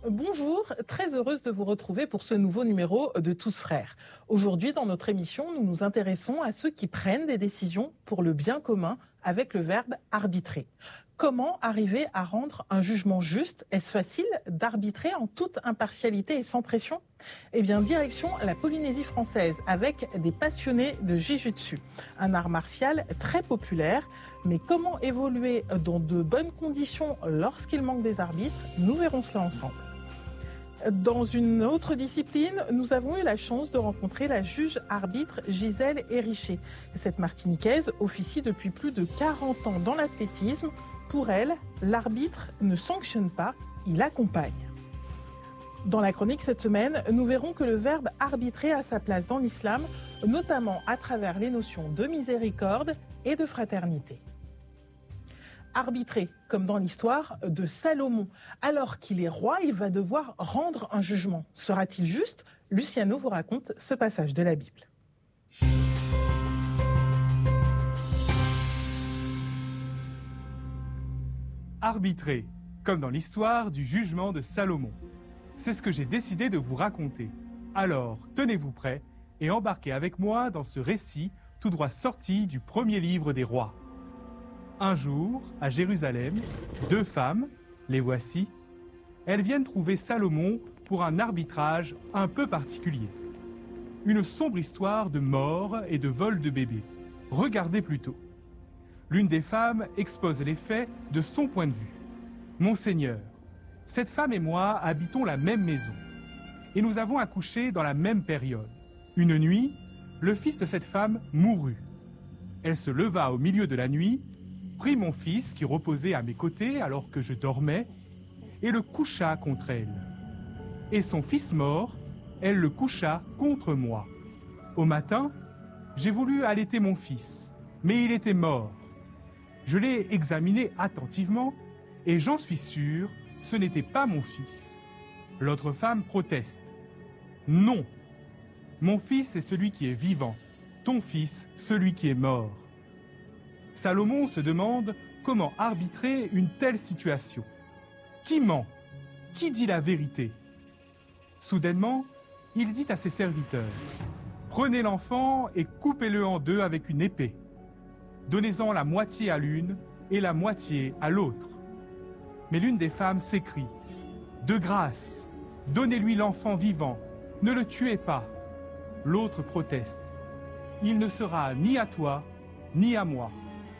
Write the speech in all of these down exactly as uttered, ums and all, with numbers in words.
Bonjour, très heureuse de vous retrouver pour ce nouveau numéro de Tous Frères. Aujourd'hui, dans notre émission, nous nous intéressons à ceux qui prennent des décisions pour le bien commun avec le verbe arbitrer. Comment arriver à rendre un jugement juste? Est-ce facile d'arbitrer en toute impartialité et sans pression? Eh bien, direction la Polynésie française avec des passionnés de Jiu-Jitsu, un art martial très populaire. Mais comment évoluer dans de bonnes conditions lorsqu'il manque des arbitres? Nous verrons cela ensemble. Dans une autre discipline, nous avons eu la chance de rencontrer la juge-arbitre Gisèle Hérichet. Cette Martiniquaise officie depuis plus de quarante ans dans l'athlétisme. Pour elle, l'arbitre ne sanctionne pas, il accompagne. Dans la chronique cette semaine, nous verrons que le verbe arbitrer a sa place dans l'islam, notamment à travers les notions de miséricorde et de fraternité. Arbitrer, comme dans l'histoire de Salomon. Alors qu'il est roi, il va devoir rendre un jugement. Sera-t-il juste? Luciano vous raconte ce passage de la Bible. Arbitrer, comme dans l'histoire du jugement de Salomon. C'est ce que j'ai décidé de vous raconter. Alors, tenez-vous prêts et embarquez avec moi dans ce récit tout droit sorti du premier livre des rois. Un jour, à Jérusalem, deux femmes, les voici, elles viennent trouver Salomon pour un arbitrage un peu particulier. Une sombre histoire de mort et de vol de bébés. Regardez plutôt. L'une des femmes expose les faits de son point de vue. « Monseigneur, cette femme et moi habitons la même maison, et nous avons accouché dans la même période. Une nuit, le fils de cette femme mourut. Elle se leva au milieu de la nuit, prit mon fils qui reposait à mes côtés alors que je dormais, et le coucha contre elle. Et son fils mort, elle le coucha contre moi. Au matin, j'ai voulu allaiter mon fils, mais il était mort. Je l'ai examiné attentivement, et j'en suis sûr, ce n'était pas mon fils. L'autre femme proteste. Non, mon fils est celui qui est vivant, ton fils celui qui est mort. Salomon se demande comment arbitrer une telle situation. Qui ment? Qui dit la vérité? Soudainement, il dit à ses serviteurs, « Prenez l'enfant et coupez-le en deux avec une épée. Donnez-en la moitié à l'une et la moitié à l'autre. » Mais l'une des femmes s'écrie, « De grâce, donnez-lui l'enfant vivant, ne le tuez pas. » L'autre proteste, « Il ne sera ni à toi, ni à moi. Coupez-le. »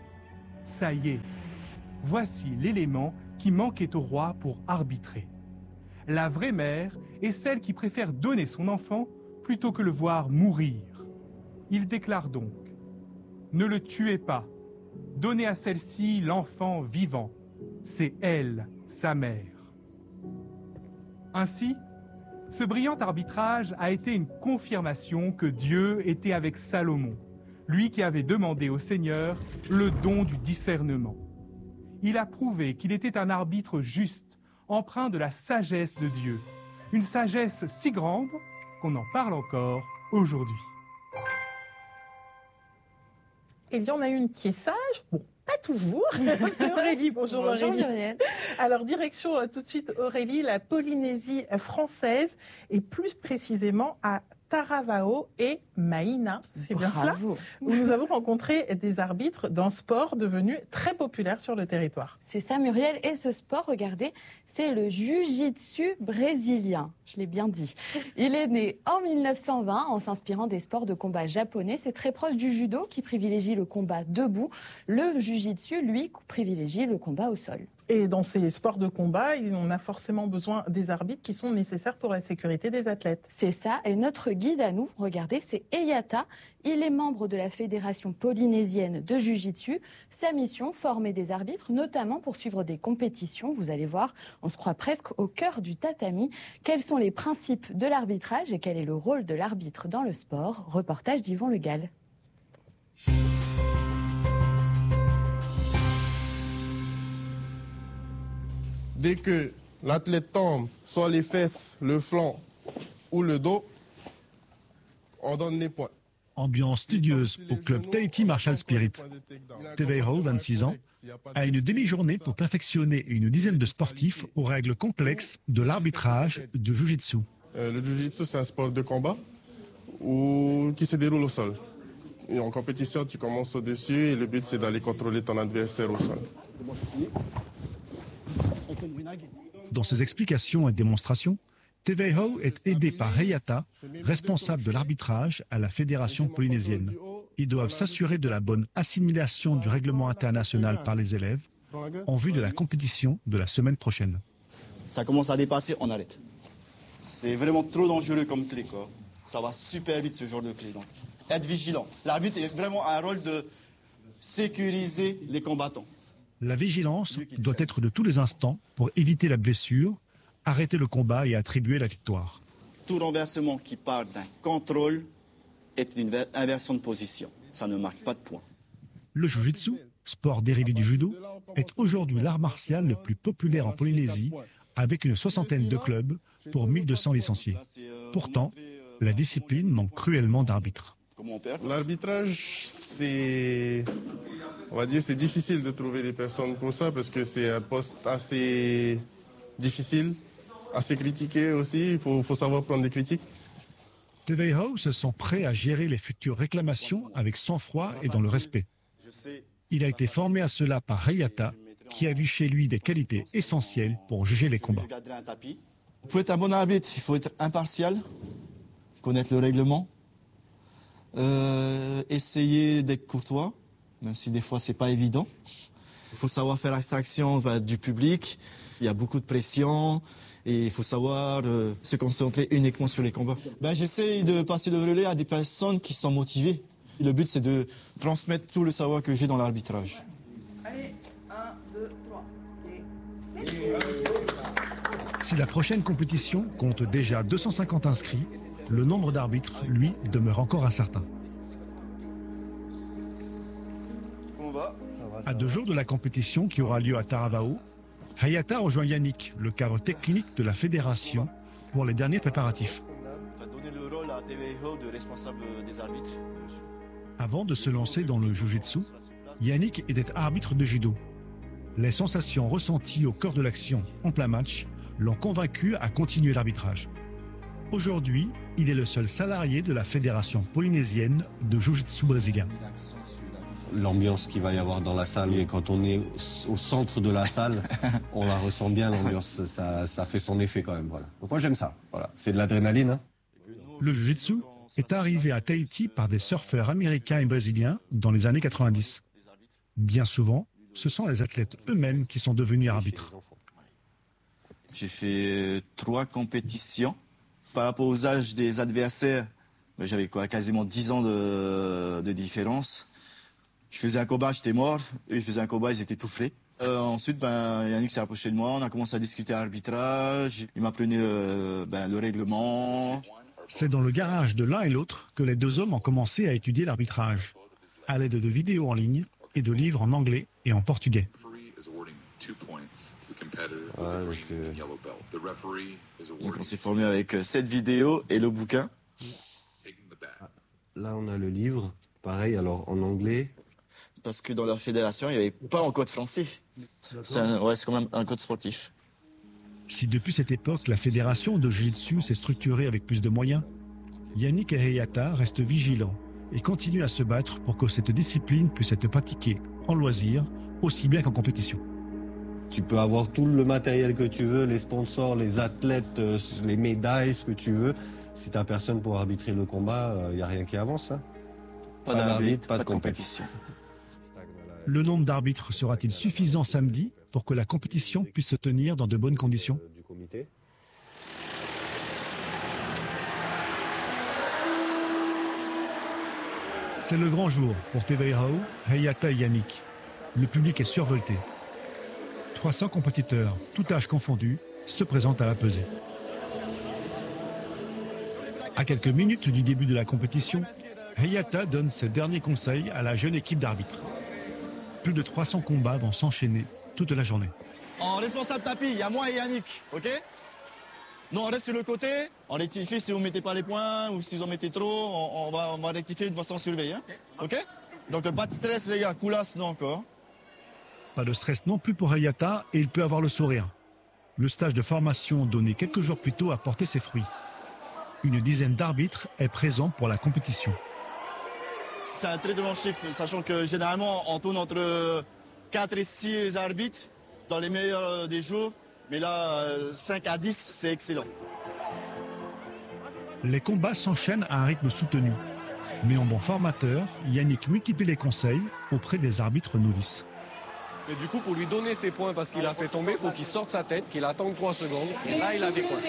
Ça y est, voici l'élément qui manquait au roi pour arbitrer. La vraie mère est celle qui préfère donner son enfant plutôt que le voir mourir. Il déclare donc, « Ne le tuez pas, donnez à celle-ci l'enfant vivant, c'est elle, sa mère. » Ainsi, ce brillant arbitrage a été une confirmation que Dieu était avec Salomon, lui qui avait demandé au Seigneur le don du discernement. Il a prouvé qu'il était un arbitre juste, empreint de la sagesse de Dieu, une sagesse si grande qu'on en parle encore aujourd'hui. Il y en a une qui est sage, bon, pas toujours, c'est Aurélie. Bonjour, Bonjour Aurélie. Muriel. Alors, direction euh, tout de suite Aurélie, la Polynésie française, et plus précisément à Taravao et Maïna, c'est bien cela, où nous avons rencontré des arbitres d'un sport devenu très populaire sur le territoire. C'est ça, Muriel, et ce sport, regardez, c'est le Jiu-Jitsu brésilien, je l'ai bien dit. Il est né en mille neuf cent vingt en s'inspirant des sports de combat japonais. C'est très proche du judo qui privilégie le combat debout. Le Jiu-Jitsu, lui, privilégie le combat au sol. Et dans ces sports de combat, on a forcément besoin des arbitres qui sont nécessaires pour la sécurité des athlètes. C'est ça, et notre guide à nous, regardez, c'est Eyata. Il est membre de la Fédération polynésienne de Jiu-Jitsu. Sa mission, former des arbitres, notamment pour suivre des compétitions. Vous allez voir, on se croit presque au cœur du tatami. Quels sont les principes de l'arbitrage et quel est le rôle de l'arbitre dans le sport? Reportage d'Yvon Le Gall. Dès que l'athlète tombe sur les fesses, le flanc ou le dos, on donne les points. Ambiance studieuse au club Tahiti Martial Spirit. Teveiho, vingt-six ans, a une demi-journée pour perfectionner une dizaine de sportifs aux règles complexes de l'arbitrage du Jiu-Jitsu. Euh, le Jiu-Jitsu, c'est un sport de combat ou qui se déroule au sol. Et en compétition, tu commences au-dessus et le but, c'est d'aller contrôler ton adversaire au sol. Dans ses explications et démonstrations, Teveiho est aidé par Heiata, responsable de l'arbitrage à la Fédération polynésienne. Ils doivent s'assurer de la bonne assimilation du règlement international par les élèves en vue de la compétition de la semaine prochaine. Ça commence à dépasser, on arrête. C'est vraiment trop dangereux comme clé, quoi. Ça va super vite, ce genre de clé. Donc, être vigilant. L'arbitre est vraiment un rôle de sécuriser les combattants. La vigilance doit être de tous les instants pour éviter la blessure, arrêter le combat et attribuer la victoire. Tout renversement qui part d'un contrôle est une inversion de position. Ça ne marque pas de points. Le Jiu-Jitsu, sport dérivé du judo, est aujourd'hui l'art martial le plus populaire en Polynésie, avec une soixantaine de clubs pour mille deux cents licenciés. Pourtant, la discipline manque cruellement d'arbitres. L'arbitrage, c'est, on va dire, c'est difficile de trouver des personnes pour ça parce que c'est un poste assez difficile, assez critiqué aussi. Il faut, faut savoir prendre des critiques. Teveiho se sent prêt à gérer les futures réclamations avec sang-froid et dans le respect. Il a été formé à cela par Heiata, qui a vu chez lui des qualités essentielles pour juger les combats. Pour être un bon arbitre, il faut être impartial, connaître le règlement, euh, essayer d'être courtois, même si des fois c'est pas évident. Il faut savoir faire abstraction bah, du public, il y a beaucoup de pression et il faut savoir euh, se concentrer uniquement sur les combats. Ben, j'essaie de passer le relais à des personnes qui sont motivées. Le but c'est de transmettre tout le savoir que j'ai dans l'arbitrage. Allez, un, deux, trois. Si la prochaine compétition compte déjà deux cent cinquante inscrits, le nombre d'arbitres, lui, demeure encore incertain. À deux jours de la compétition qui aura lieu à Taravao, Heiata rejoint Yannick, le cadre technique de la fédération, pour les derniers préparatifs. Avant de se lancer dans le Jiu-Jitsu, Yannick était arbitre de judo. Les sensations ressenties au cœur de l'action en plein match l'ont convaincu à continuer l'arbitrage. Aujourd'hui, il est le seul salarié de la Fédération polynésienne de Jiu-Jitsu brésilien. L'ambiance qu'il va y avoir dans la salle, et quand on est au centre de la salle, on la ressent bien, l'ambiance, ça, ça fait son effet quand même. Voilà. Donc moi j'aime ça, voilà. C'est de l'adrénaline. Hein. Le Jiu-Jitsu est arrivé à Tahiti par des surfeurs américains et brésiliens dans les années quatre-vingt-dix. Bien souvent, ce sont les athlètes eux-mêmes qui sont devenus arbitres. J'ai fait trois compétitions. Par rapport aux âges des adversaires, j'avais quoi, quasiment dix ans de, de différence. Je faisais un combat, j'étais mort. Eux, ils faisaient un combat, ils étaient tout frais. Euh, ensuite, ben, Yannick s'est approché de moi. On a commencé à discuter arbitrage. Il m'apprenait euh, ben, le règlement. C'est dans le garage de l'un et l'autre que les deux hommes ont commencé à étudier l'arbitrage, à l'aide de vidéos en ligne et de livres en anglais et en portugais. Ouais, donc, euh... donc on s'est formé avec cette vidéo et le bouquin. Là, on a le livre. Pareil, alors en anglais. Parce que dans leur fédération, il n'y avait pas en code français. C'est un, ouais, c'est quand même un code sportif. Si depuis cette époque, la fédération de Jiu-Jitsu s'est structurée avec plus de moyens, Yannick et Heiata restent vigilants et continuent à se battre pour que cette discipline puisse être pratiquée en loisir, aussi bien qu'en compétition. Tu peux avoir tout le matériel que tu veux, les sponsors, les athlètes, les médailles, ce que tu veux. Si tu n'as personne pour arbitrer le combat, il n'y a rien qui avance. Hein. Pas, pas d'arbitre, pas de compétition. Le nombre d'arbitres sera-t-il suffisant samedi pour que la compétition puisse se tenir dans de bonnes conditions ? C'est le grand jour pour Teveiho, Heiata et Yannick. Le public est survolté. trois cents compétiteurs, tout âge confondu, se présentent à la pesée. À quelques minutes du début de la compétition, Heiata donne ses derniers conseils à la jeune équipe d'arbitres. Plus de trois cents combats vont s'enchaîner toute la journée. En responsable tapis, il y a moi et Yannick, ok ? Non, on reste sur le côté, on rectifie si vous ne mettez pas les points ou si vous en mettez trop, on, on, va, on va rectifier de façon surveillée. Hein. Ok? Donc pas de stress les gars, coulasse non encore. Pas de stress non plus pour Hayata et il peut avoir le sourire. Le stage de formation donné quelques jours plus tôt a porté ses fruits. Une dizaine d'arbitres est présent pour la compétition. C'est un très bon chiffre, sachant que généralement on tourne entre quatre et six arbitres dans les meilleurs des jours. Mais là, cinq à dix, c'est excellent. Les combats s'enchaînent à un rythme soutenu. Mais en bon formateur, Yannick multiplie les conseils auprès des arbitres novices. Et du coup, pour lui donner ses points parce qu'il a fait tomber, il faut qu'il sorte sa tête, qu'il attende trois secondes. Et là, il a des points.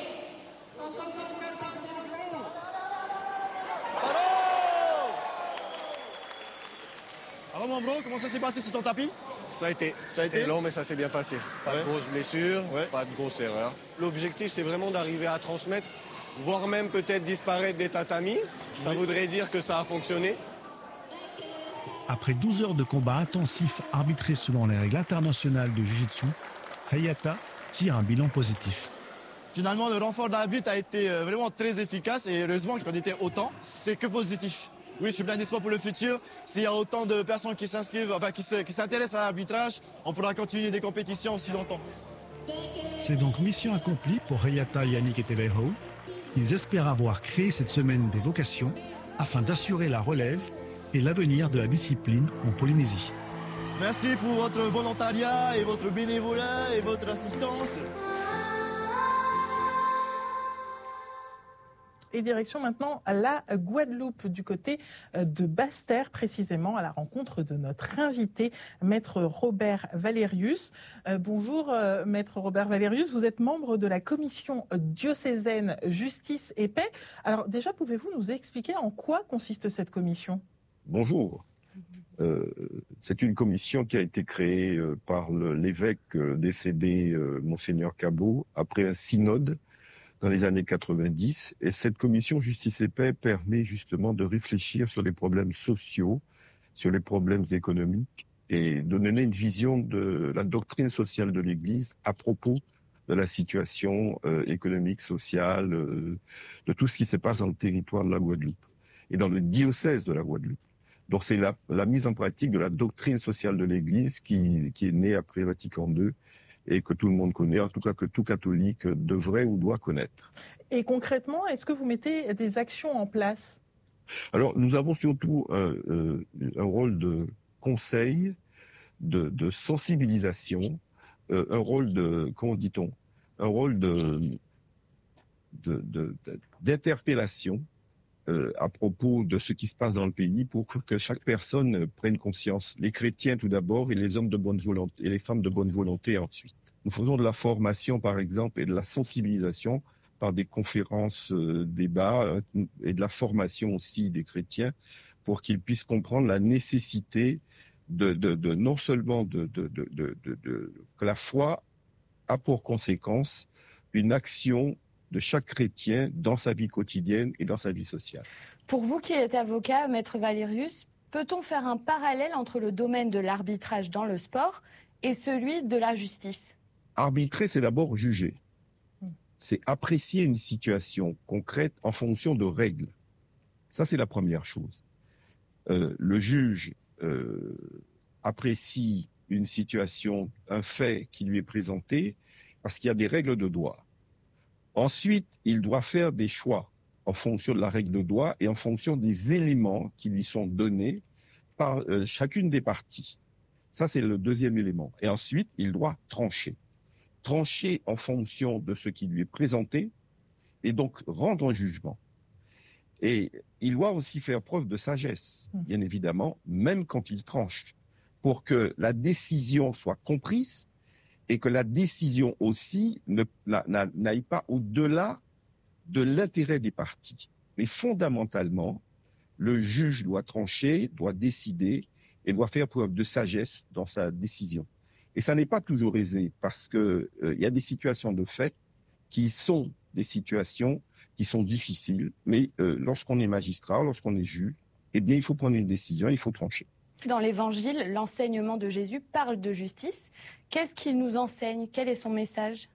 Alors mon bro, comment ça s'est passé sur ton tapis? Ça a été, ça a été long, mais ça s'est bien passé. Pas ouais. de grosses blessures, ouais. pas de grosses erreurs. L'objectif, c'est vraiment d'arriver à transmettre, voire même peut-être disparaître des tatamis. Ça oui. voudrait dire que ça a fonctionné. Après douze heures de combat intensif arbitrés selon les règles internationales de Jiu-Jitsu, Hayata tire un bilan positif. Finalement, le renfort d'arbitre a été vraiment très efficace et heureusement qu'on était autant, c'est que positif. Oui, je suis plein d'espoir pour le futur. S'il y a autant de personnes qui s'inscrivent, enfin qui s'intéressent à l'arbitrage, on pourra continuer des compétitions aussi longtemps. C'est donc mission accomplie pour Hayata, Yannick et Teveiho. Ils espèrent avoir créé cette semaine des vocations afin d'assurer la relève et l'avenir de la discipline en Polynésie. Merci pour votre volontariat et votre bénévolat et votre assistance. Et direction maintenant à la Guadeloupe, du côté de Basse-Terre, précisément à la rencontre de notre invité, Maître Robert Valerius. Euh, bonjour, euh, Maître Robert Valerius. Vous êtes membre de la commission diocésaine Justice et Paix. Alors déjà, pouvez-vous nous expliquer en quoi consiste cette commission? Bonjour. Euh, c'est une commission qui a été créée euh, par le, l'évêque euh, décédé, euh, Monseigneur Cabot, après un synode dans les années quatre-vingt-dix. Et cette commission Justice et Paix permet justement de réfléchir sur les problèmes sociaux, sur les problèmes économiques et de donner une vision de la doctrine sociale de l'Église à propos de la situation euh, économique, sociale, euh, de tout ce qui se passe dans le territoire de la Guadeloupe et dans le diocèse de la Guadeloupe. Donc c'est la, la mise en pratique de la doctrine sociale de l'Église qui, qui est née après Vatican deux et que tout le monde connaît, en tout cas que tout catholique devrait ou doit connaître. Et concrètement, est-ce que vous mettez des actions en place? Alors nous avons surtout un, un rôle de conseil, de, de sensibilisation, euh, un rôle de, comment dit-on, un rôle de, de, de, de, d'interpellation Euh, à propos de ce qui se passe dans le pays pour que chaque personne prenne conscience. Les chrétiens tout d'abord et les hommes de bonne volonté et les femmes de bonne volonté ensuite. Nous faisons de la formation par exemple et de la sensibilisation par des conférences, euh, débats euh, et de la formation aussi des chrétiens pour qu'ils puissent comprendre la nécessité de, de, de non seulement de, de, de, de, de, de que la foi a pour conséquence une action de chaque chrétien dans sa vie quotidienne et dans sa vie sociale. Pour vous qui êtes avocat, Maître Valerius, peut-on faire un parallèle entre le domaine de l'arbitrage dans le sport et celui de la justice? Arbitrer, c'est d'abord juger. C'est apprécier une situation concrète en fonction de règles. Ça, c'est la première chose. Euh, le juge euh, apprécie une situation, un fait qui lui est présenté parce qu'il y a des règles de droit. Ensuite, il doit faire des choix en fonction de la règle de droit et en fonction des éléments qui lui sont donnés par euh, chacune des parties. Ça, c'est le deuxième élément. Et ensuite, il doit trancher. Trancher en fonction de ce qui lui est présenté et donc rendre un jugement. Et il doit aussi faire preuve de sagesse, bien évidemment, même quand il tranche, pour que la décision soit comprise et que la décision aussi ne, na, na, n'aille pas au-delà de l'intérêt des parties. Mais fondamentalement, le juge doit trancher, doit décider et doit faire preuve de sagesse dans sa décision. Et ça n'est pas toujours aisé parce qu'il euh, y a des situations de fait qui sont des situations qui sont difficiles. Mais euh, lorsqu'on est magistrat, lorsqu'on est juge, eh bien, il faut prendre une décision, il faut trancher. Dans l'Évangile, l'enseignement de Jésus parle de justice. Qu'est-ce qu'il nous enseigne? Quel est son message?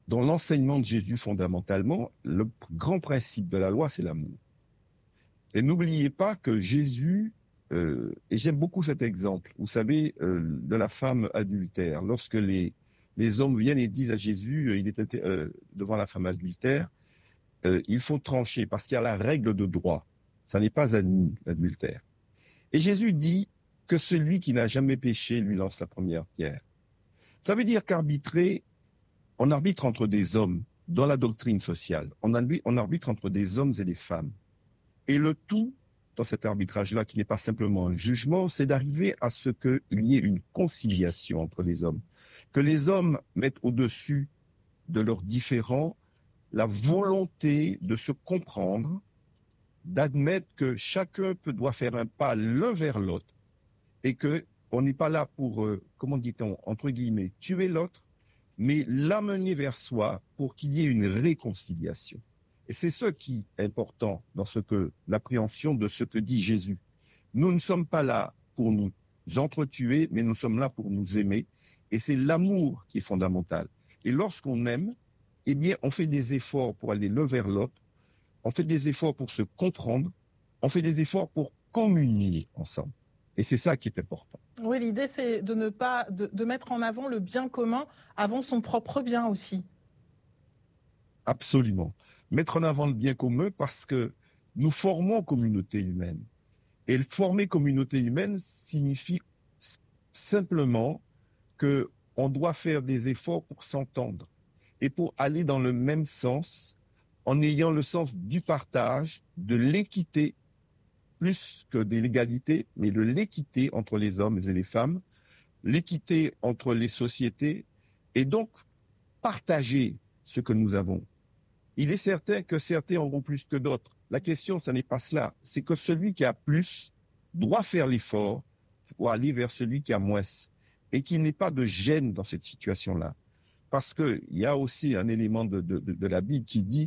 dans l'enseignement de Jésus, fondamentalement, le grand principe de la loi, c'est l'amour. Et n'oubliez pas que Jésus, euh, et j'aime beaucoup cet exemple, vous savez, euh, de la femme adultère. Lorsque les, les hommes viennent et disent à Jésus, euh, il était euh, devant la femme adultère, euh, il faut trancher parce qu'il y a la règle de droit. Ça n'est pas admis, l'adultère. Et Jésus dit que celui qui n'a jamais péché lui lance la première pierre. Ça veut dire qu'arbitrer, on arbitre entre des hommes dans la doctrine sociale. On arbitre, on arbitre entre des hommes et des femmes. Et le tout, dans cet arbitrage-là, qui n'est pas simplement un jugement, c'est d'arriver à ce qu'il y ait une conciliation entre les hommes. Que les hommes mettent au-dessus de leurs différends la volonté de se comprendre, d'admettre que chacun peut, doit faire un pas l'un vers l'autre et qu'on n'est pas là pour, euh, comment dit-on, entre guillemets, tuer l'autre, mais l'amener vers soi pour qu'il y ait une réconciliation. Et c'est ce qui est important dans ce que l'appréhension de ce que dit Jésus. Nous ne sommes pas là pour nous entretuer, mais nous sommes là pour nous aimer. Et c'est l'amour qui est fondamental. Et lorsqu'on aime, eh bien, on fait des efforts pour aller l'un vers l'autre. On fait des efforts pour se comprendre. On fait des efforts pour communier ensemble. Et c'est ça qui est important. Oui, l'idée, c'est de ne pas de, de mettre en avant le bien commun avant son propre bien aussi. Absolument. Mettre en avant le bien commun parce que nous formons communauté humaine. Et former communauté humaine signifie simplement qu'on doit faire des efforts pour s'entendre et pour aller dans le même sens en ayant le sens du partage, de l'équité, plus que de l'égalité, mais de l'équité entre les hommes et les femmes, l'équité entre les sociétés, et donc partager ce que nous avons. Il est certain que certains auront plus que d'autres. La question, ce n'est pas cela. C'est que celui qui a plus doit faire l'effort pour aller vers celui qui a moins, et qu'il n'y ait pas de gêne dans cette situation-là. Parce qu'il y a aussi un élément de, de, de la Bible qui dit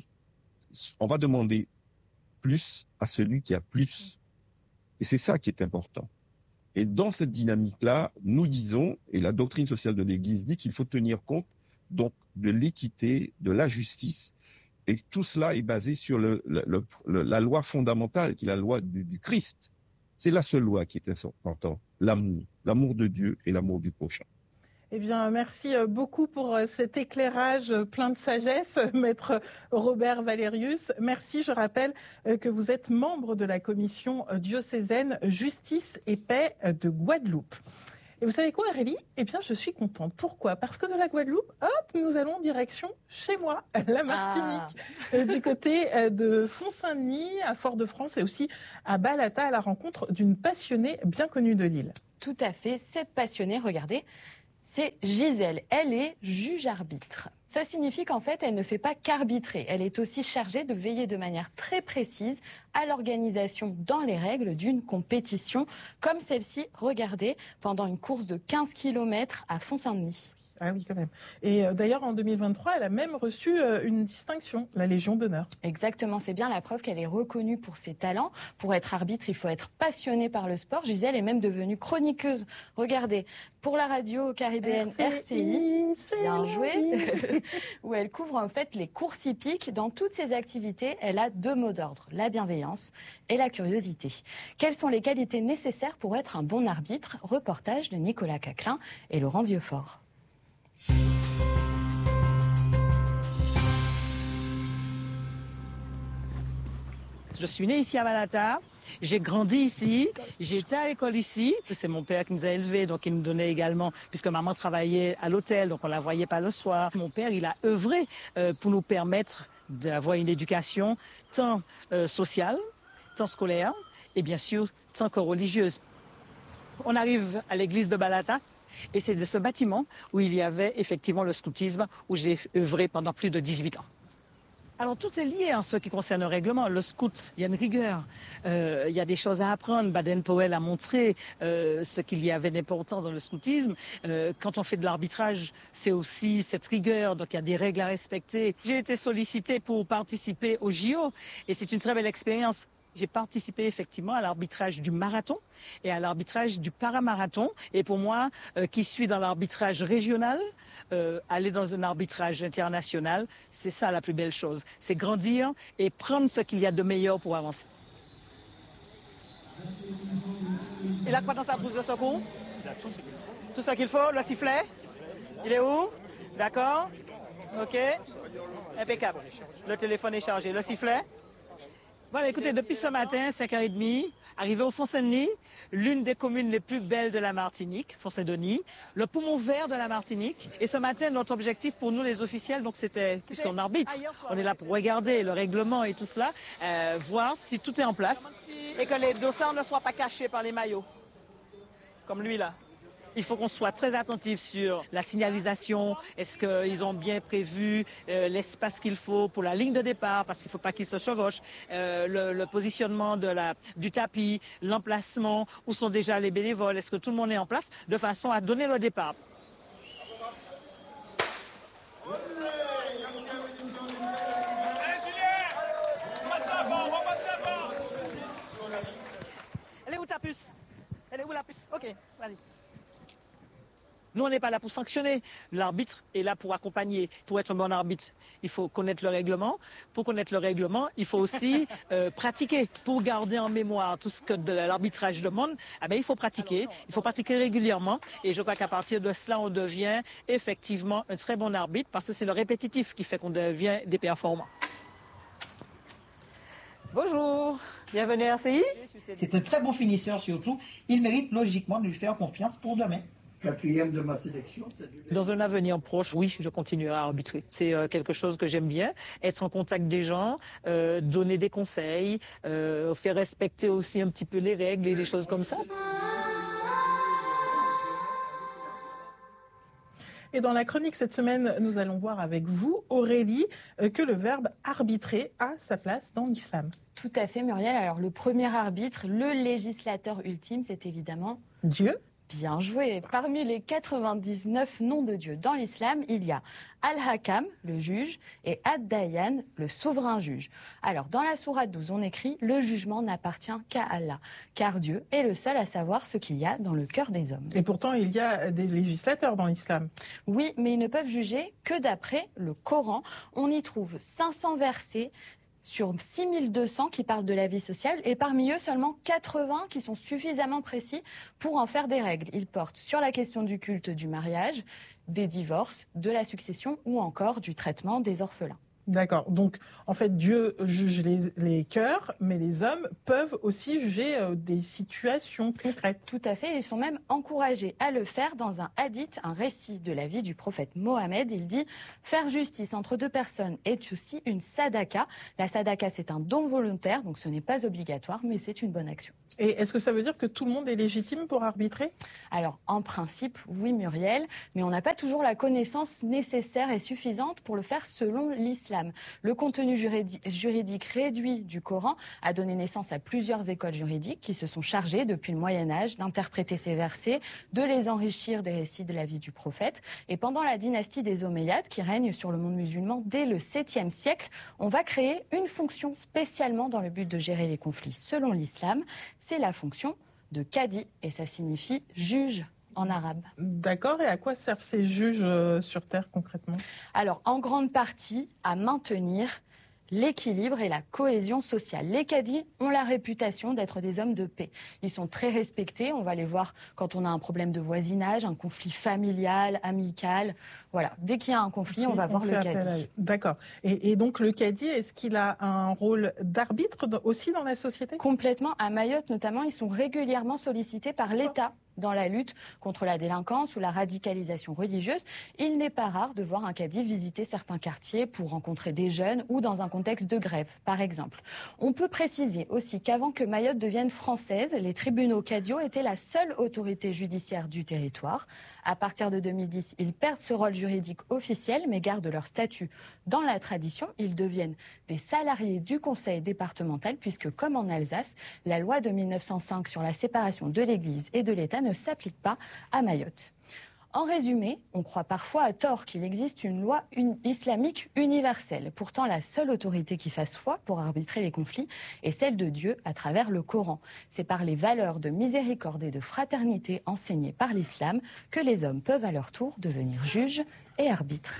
on va demander plus à celui qui a plus. Et c'est ça qui est important. Et dans cette dynamique-là, nous disons, et la doctrine sociale de l'Église dit qu'il faut tenir compte donc de l'équité, de la justice, et tout cela est basé sur le, le, le, la loi fondamentale, qui est la loi du, du Christ. C'est la seule loi qui est importante, l'amour, l'amour de Dieu et l'amour du prochain. Eh bien, merci beaucoup pour cet éclairage plein de sagesse, Maître Robert Valerius. Merci, je rappelle que vous êtes membre de la commission diocésaine Justice et Paix de Guadeloupe. Et vous savez quoi, Aurélie? Eh bien, je suis contente. Pourquoi? Parce que de la Guadeloupe, hop, nous allons direction chez moi, la Martinique, ah. du côté de Font-Saint-Denis, à Fort-de-France et aussi à Balata, à la rencontre d'une passionnée bien connue de l'île. Tout à fait. Cette passionnée, regardez, c'est Gisèle. Elle est juge-arbitre. Ça signifie qu'en fait, elle ne fait pas qu'arbitrer. Elle est aussi chargée de veiller de manière très précise à l'organisation dans les règles d'une compétition comme celle-ci, regardez, pendant une course de quinze kilomètres à Font-Saint-Denis. Ah oui, quand même. Et euh, d'ailleurs, en deux mille vingt-trois, elle a même reçu euh, une distinction, la Légion d'honneur. Exactement, c'est bien la preuve qu'elle est reconnue pour ses talents. Pour être arbitre, il faut être passionné par le sport. Gisèle est même devenue chroniqueuse. Regardez, pour la radio caribéenne R C I, bien joué, où elle couvre en fait les courses hippiques. Dans toutes ses activités, elle a deux mots d'ordre, la bienveillance et la curiosité. Quelles sont les qualités nécessaires pour être un bon arbitre? Reportage de Nicolas Caclin et Laurent Vieuxfort. Je suis née ici à Balata, j'ai grandi ici, j'ai été à l'école ici. C'est mon père qui nous a élevés, donc il nous donnait également, puisque maman travaillait à l'hôtel, donc on la voyait pas le soir. Mon père, il a œuvré euh, pour nous permettre d'avoir une éducation tant euh, sociale, tant scolaire, et bien sûr, tant que religieuse. On arrive à l'église de Balata, et c'est de ce bâtiment où il y avait effectivement le scoutisme, où j'ai œuvré pendant plus de dix-huit ans. Alors tout est lié en ce qui concerne le règlement. Le scout, il y a une rigueur, euh, il y a des choses à apprendre. Baden-Powell a montré euh, ce qu'il y avait d'important dans le scoutisme. Euh, quand on fait de l'arbitrage, c'est aussi cette rigueur, donc il y a des règles à respecter. J'ai été sollicitée pour participer au J O et c'est une très belle expérience. J'ai participé effectivement à l'arbitrage du marathon et à l'arbitrage du paramarathon. Et pour moi, euh, qui suis dans l'arbitrage régional, euh, aller dans un arbitrage international, c'est ça la plus belle chose. C'est grandir et prendre ce qu'il y a de meilleur pour avancer. Il a quoi dans sa trousse de secours? Tout ce qu'il faut, le sifflet? Il est où? D'accord. OK. Impeccable. Le téléphone est chargé. Le sifflet? Voilà, écoutez, depuis ce matin, cinq heures trente, arrivé au Font-Saint-Denis, l'une des communes les plus belles de la Martinique, Font-Saint-Denis, le poumon vert de la Martinique. Et ce matin, notre objectif pour nous, les officiels, donc c'était, puisqu'on arbitre, on est là pour regarder le règlement et tout cela, euh, voir si tout est en place et que les dossards ne soient pas cachés par les maillots, comme lui là. Il faut qu'on soit très attentif sur la signalisation. Est-ce qu'ils ont bien prévu euh, l'espace qu'il faut pour la ligne de départ, parce qu'il ne faut pas qu'ils se chevauchent, euh, le, le positionnement de la, du tapis, l'emplacement, où sont déjà les bénévoles, est-ce que tout le monde est en place, de façon à donner le départ. Elle est où ta puce? Elle est où la puce? Ok, allez. Nous, on n'est pas là pour sanctionner. L'arbitre est là pour accompagner. Pour être un bon arbitre, il faut connaître le règlement. Pour connaître le règlement, il faut aussi euh, pratiquer. Pour garder en mémoire tout ce que de l'arbitrage demande, eh bien, il faut pratiquer. Il faut pratiquer régulièrement. Et je crois qu'à partir de cela, on devient effectivement un très bon arbitre, parce que c'est le répétitif qui fait qu'on devient des performants. Bonjour, bienvenue à R C I. C'est un très bon finisseur surtout. Il mérite logiquement de lui faire confiance pour demain. Quatrième de ma sélection. Dans un avenir proche, oui, je continuerai à arbitrer. C'est euh, quelque chose que j'aime bien, être en contact des gens, euh, donner des conseils, euh, faire respecter aussi un petit peu les règles et des choses comme ça. Et dans la chronique cette semaine, nous allons voir avec vous, Aurélie, euh, que le verbe arbitrer a sa place dans l'islam. Tout à fait, Muriel. Alors, le premier arbitre, le législateur ultime, c'est évidemment Dieu. Bien joué. Parmi les quatre-vingt-dix-neuf noms de Dieu dans l'islam, il y a Al-Hakam, le juge, et Ad-Dayan, le souverain juge. Alors, dans la sourate douze, on écrit « Le jugement n'appartient qu'à Allah », car Dieu est le seul à savoir ce qu'il y a dans le cœur des hommes. Et pourtant, il y a des législateurs dans l'islam. Oui, mais ils ne peuvent juger que d'après le Coran. On y trouve cinq cents versets sur six mille deux cents qui parlent de la vie sociale, et parmi eux seulement quatre-vingts qui sont suffisamment précis pour en faire des règles. Ils portent sur la question du culte du mariage, des divorces, de la succession ou encore du traitement des orphelins. D'accord. Donc, en fait, Dieu juge les, les cœurs, mais les hommes peuvent aussi juger euh, des situations concrètes. Tout à fait. Ils sont même encouragés à le faire. Dans un hadith, un récit de la vie du prophète Mohammed, il dit « Faire justice entre deux personnes est aussi une sadaka ». La sadaka, c'est un don volontaire, donc ce n'est pas obligatoire, mais c'est une bonne action. Et est-ce que ça veut dire que tout le monde est légitime pour arbitrer? Alors, en principe, oui, Muriel, mais on n'a pas toujours la connaissance nécessaire et suffisante pour le faire selon l'islam. Le contenu juridique, juridique réduit du Coran a donné naissance à plusieurs écoles juridiques qui se sont chargées depuis le Moyen-Âge d'interpréter ces versets, de les enrichir des récits de la vie du prophète. Et pendant la dynastie des Omeyyades, qui règne sur le monde musulman dès le septième siècle, on va créer une fonction spécialement dans le but de gérer les conflits selon l'islam. C'est la fonction de Qadi, et ça signifie juge en arabe. D'accord, et à quoi servent ces juges euh, sur Terre concrètement? Alors, en grande partie, à maintenir l'équilibre et la cohésion sociale. Les cadis ont la réputation d'être des hommes de paix. Ils sont très respectés, on va les voir quand on a un problème de voisinage, un conflit familial, amical. Voilà, dès qu'il y a un conflit, on va on voir le cadi. D'accord. Et, et donc le cadi, est-ce qu'il a un rôle d'arbitre aussi dans la société? Complètement. À Mayotte notamment, ils sont régulièrement sollicités par l'État dans la lutte contre la délinquance ou la radicalisation religieuse. Il n'est pas rare de voir un cadi visiter certains quartiers pour rencontrer des jeunes ou dans un contexte de grève, par exemple. On peut préciser aussi qu'avant que Mayotte devienne française, les tribunaux cadiaux étaient la seule autorité judiciaire du territoire. À partir de deux mille dix, ils perdent ce rôle juridique officiel, mais gardent leur statut dans la tradition. Ils deviennent des salariés du conseil départemental, puisque comme en Alsace, la loi de mille neuf cent cinq sur la séparation de l'Église et de l'État ne s'applique pas à Mayotte. En résumé, on croit parfois à tort qu'il existe une loi une- islamique universelle. Pourtant, la seule autorité qui fasse foi pour arbitrer les conflits est celle de Dieu à travers le Coran. C'est par les valeurs de miséricorde et de fraternité enseignées par l'islam que les hommes peuvent à leur tour devenir juges et arbitres.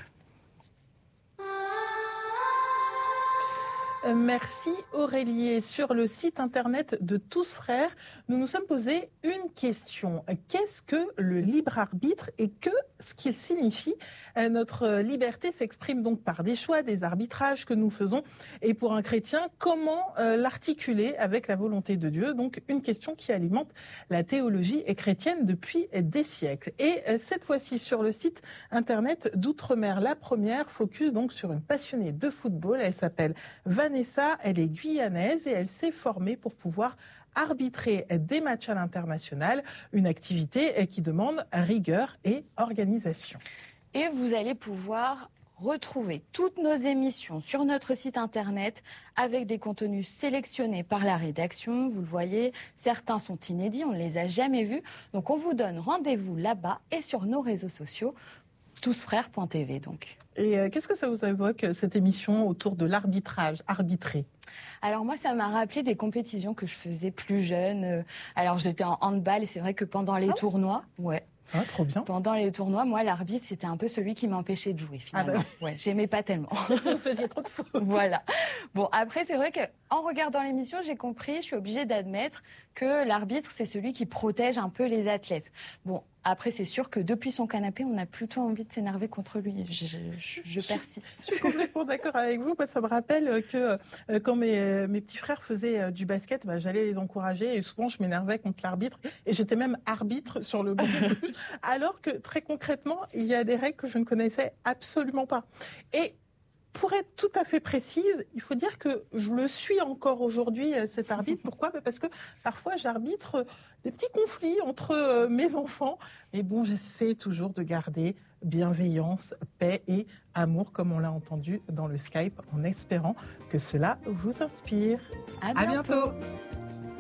Merci Aurélie. Et sur le site internet de Tous Frères, nous nous sommes posé une question. Qu'est-ce que le libre arbitre et que ce qu'il signifie? Notre liberté s'exprime donc par des choix, des arbitrages que nous faisons. Et pour un chrétien, comment euh, l'articuler avec la volonté de Dieu? Donc une question qui alimente la théologie chrétienne depuis des siècles. Et euh, cette fois-ci sur le site internet d'Outre-mer, la première focus donc sur une passionnée de football. Elle s'appelle Vanessa, elle est guyanaise et elle s'est formée pour pouvoir arbitrer des matchs à l'international, une activité qui demande rigueur et organisation. Et vous allez pouvoir retrouver toutes nos émissions sur notre site internet avec des contenus sélectionnés par la rédaction. Vous le voyez, certains sont inédits, on ne les a jamais vus. Donc on vous donne rendez-vous là-bas et sur nos réseaux sociaux, tousfrères point t v donc. Et euh, qu'est-ce que ça vous évoque, cette émission autour de l'arbitrage, arbitrer? Alors moi, ça m'a rappelé des compétitions que je faisais plus jeune. Alors j'étais en handball et c'est vrai que pendant les ah. tournois, ouais. Ah, trop bien. Pendant les tournois, moi, l'arbitre, c'était un peu celui qui m'empêchait de jouer, finalement. Ah bah. Ouais, j'aimais pas tellement. Vous faisiez trop de fautes. Voilà. Bon, après, c'est vrai qu'en regardant l'émission, j'ai compris, je suis obligée d'admettre que l'arbitre, c'est celui qui protège un peu les athlètes. Bon, après, c'est sûr que depuis son canapé, on a plutôt envie de s'énerver contre lui. Je, je, je persiste. Je suis complètement d'accord avec vous. Ça me rappelle que euh, quand mes, mes petits frères faisaient euh, du basket, bah, j'allais les encourager et souvent, je m'énervais contre l'arbitre. Et j'étais même arbitre sur le banc de touche. Alors que, très concrètement, il y a des règles que je ne connaissais absolument pas. Et pour être tout à fait précise, il faut dire que je le suis encore aujourd'hui, cet arbitre. Pourquoi? Parce que parfois, j'arbitre des petits conflits entre mes enfants. Mais bon, j'essaie toujours de garder bienveillance, paix et amour, comme on l'a entendu dans le Skype, en espérant que cela vous inspire. À bientôt. À bientôt.